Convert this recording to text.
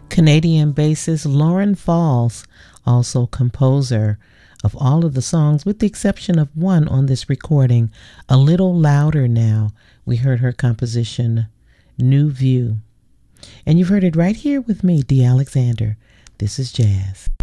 Canadian bassist Lauren Falls, also composer of all of the songs with the exception of one on this recording, A Little Louder Now. We heard her composition, New View. And you've heard it right here with me, Dee Alexander. This is Jazz.